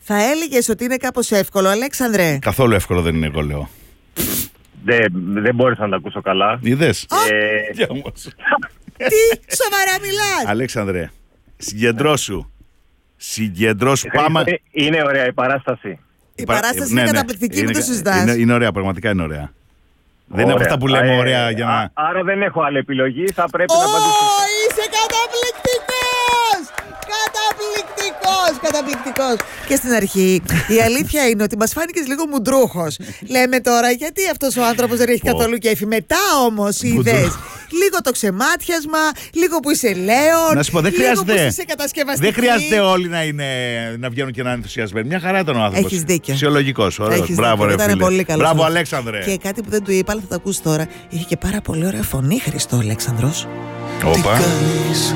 Θα έλεγες ότι είναι κάπως εύκολο, Αλέξανδρε? Καθόλου εύκολο δεν είναι, εγώ λέω. Δεν μπόρεσα να τα ακούσω καλά. Είδες? Τι, σοβαρά μιλάς? Αλέξανδρε, συγκεντρώσου. Πάμε. Είναι ωραία η παράσταση. Η παράσταση είναι καταπληκτική, μην το συζητάς. Είναι ωραία, πραγματικά είναι ωραία. Δεν είναι από αυτά που λέμε ωραία για να... Άρα δεν έχω άλλη επιλογή, θα πρέπει να απαντήσω. Είσαι καταπληκτικός! Καταπληκτικός! Και στην αρχή η αλήθεια είναι ότι μας φάνηκες λίγο μουντρούχος. Λέμε τώρα, γιατί αυτός ο άνθρωπος δεν έχει καθόλου κέφι. Μετά όμως είδες λίγο το ξεμάτιασμα, λίγο που είσαι Λέων. Να σου πω, δεν χρειάζεται όλοι να βγαίνουν και να είναι ενθουσιασμένοι. Μια χαρά ήταν ο άνθρωπος. Έχεις δίκιο. Φυσιολογικός. Μπράβο, ρε φίλε. Πολύ καλός. Μπράβο, Αλέξανδρε. Και κάτι που δεν του είπα, αλλά θα το ακούσει τώρα. Είχε και πάρα πολύ ωραία φωνή, Χριστό Αλέξανδρος. Όπα.